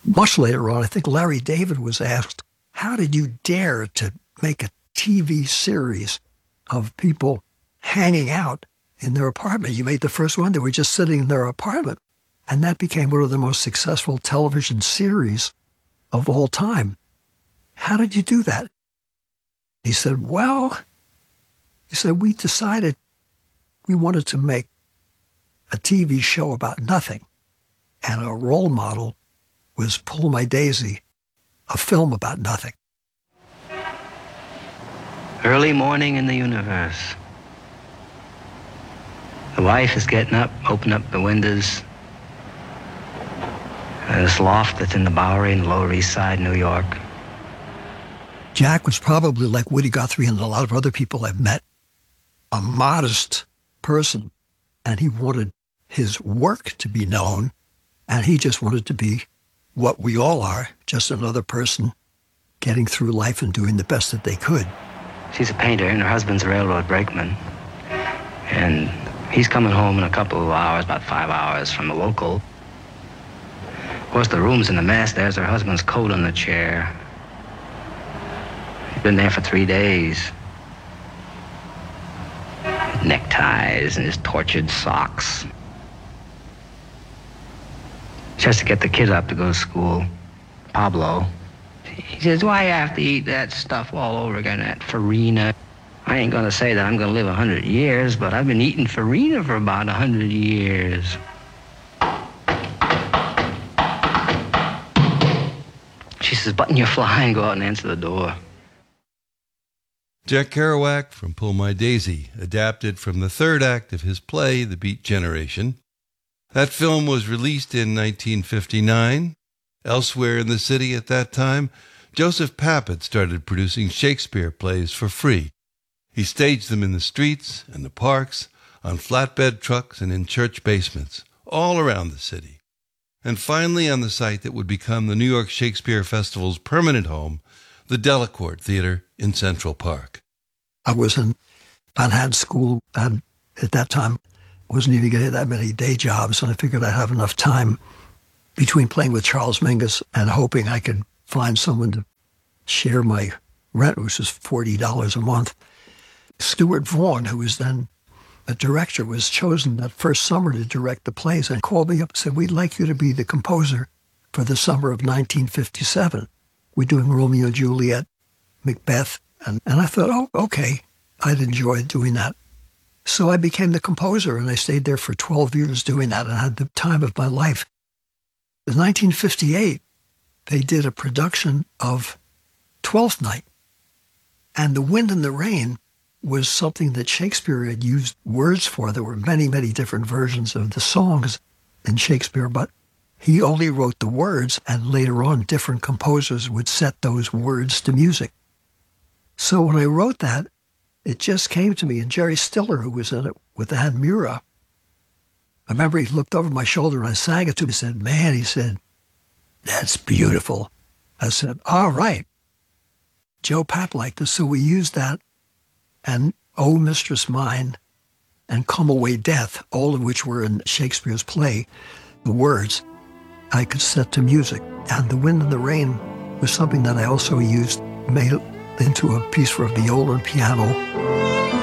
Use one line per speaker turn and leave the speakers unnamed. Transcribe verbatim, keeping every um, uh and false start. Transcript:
Much later on, I think Larry David was asked, how did you dare to make a T V series of people hanging out in their apartment? You made the first one. They were just sitting in their apartment. And that became one of the most successful television series of all time. How did you do that? He said, well, he said, we decided we wanted to make a T V show about nothing. And our role model was Pull My Daisy, a film about nothing.
Early morning in the universe. The wife is getting up, open up the windows. And this loft that's in the Bowery in Lower East Side, New York.
Jack was probably like Woody Guthrie and a lot of other people I've met, a modest person, and he wanted his work to be known, and he just wanted to be what we all are, just another person getting through life and doing the best that they could.
She's a painter, and her husband's a railroad brakeman. And he's coming home in a couple of hours, about five hours from the local. Of course, the room's in a mess. There's her husband's coat on the chair. He's been there for three days. His neckties and his tortured socks. She has to get the kid up to go to school. Pablo. He says, why you have to eat that stuff all over again, that farina? I ain't gonna say that I'm gonna live a hundred years, but I've been eating farina for about a hundred years. She says, button your fly and go out and answer the door.
Jack Kerouac from Pull My Daisy, adapted from the third act of his play, The Beat Generation. That film was released in nineteen fifty-nine. Elsewhere in the city at that time, Joseph Pappert started producing Shakespeare plays for free. He staged them in the streets and the parks, on flatbed trucks and in church basements, all around the city. And finally on the site that would become the New York Shakespeare Festival's permanent home, the Delacorte Theater in Central Park.
I was in Manhattan School, and at that time wasn't even getting that many day jobs, and I figured I'd have enough time between playing with Charles Mingus and hoping I could find someone to share my rent, which was forty dollars a month. Stuart Vaughan, who was then a director, was chosen that first summer to direct the plays and called me up and said, we'd like you to be the composer for the summer of nineteen fifty-seven. We're doing Romeo and Juliet, Macbeth, and, and I thought, oh, okay, I'd enjoy doing that. So I became the composer, and I stayed there for twelve years doing that and had the time of my life. In nineteen fifty-eight, they did a production of Twelfth Night, and The Wind and the Rain was something that Shakespeare had used words for. There were many, many different versions of the songs in Shakespeare, but he only wrote the words, and later on different composers would set those words to music. So when I wrote that, it just came to me, and Jerry Stiller, who was in it with Ann Mura, I remember he looked over my shoulder and I sang it to him. He said, man, he said, that's beautiful. I said, all right. Joe Papp liked this, so we used that, and Oh, Mistress Mine, and Come Away Death, all of which were in Shakespeare's play, the words I could set to music. And The Wind and the Rain was something that I also used, made it into a piece for viola and piano.